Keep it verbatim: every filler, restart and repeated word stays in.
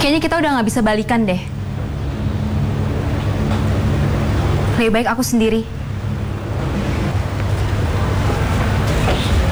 Kayaknya kita udah nggak bisa balikan deh. Lebih baik aku sendiri.